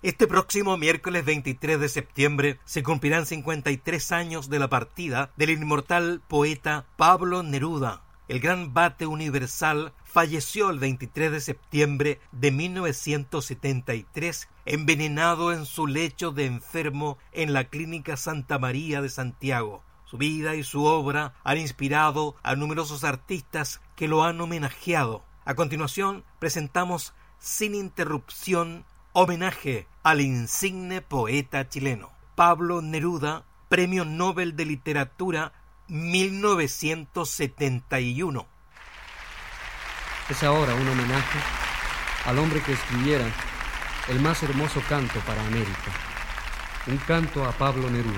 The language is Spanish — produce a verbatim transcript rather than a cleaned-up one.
Este próximo miércoles veintitrés de septiembre se cumplirán cincuenta y tres años de la partida del inmortal poeta Pablo Neruda. El gran Bate Universal falleció el veintitrés de septiembre de mil novecientos setenta y tres, envenenado en su lecho de enfermo en la Clínica Santa María de Santiago. Su vida y su obra han inspirado a numerosos artistas que lo han homenajeado. A continuación, presentamos sin interrupción homenaje al insigne poeta chileno. Pablo Neruda, Premio Nobel de Literatura mil novecientos setenta y uno. Es ahora un homenaje al hombre que escribiera el más hermoso canto para América, un canto a Pablo Neruda.